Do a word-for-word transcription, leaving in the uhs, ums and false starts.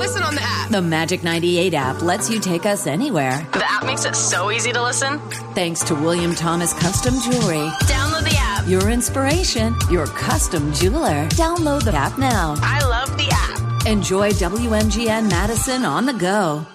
listen on the app. The Magic ninety-eight app lets you take us anywhere. The app makes it so easy to listen. Thanks to William Thomas Custom Jewelry. Download the app. Your inspiration, your custom jeweler. Download the app now. I love the app. Enjoy W M G N Madison on the go.